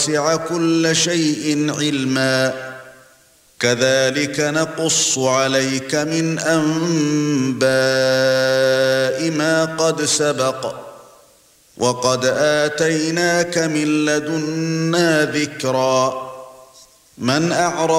وَسِعَ كُلَّ شَيْءٍ عِلْمًا كَذَلِكَ نَقُصُّ عَلَيْكَ مِنْ أَنْبَاءِ مَا قَدْ سَبَقَ وَقَدْ آتَيْنَاكَ مِنْ لَدُنَّا ذِكْرًا مَنْ أَعْرَضَ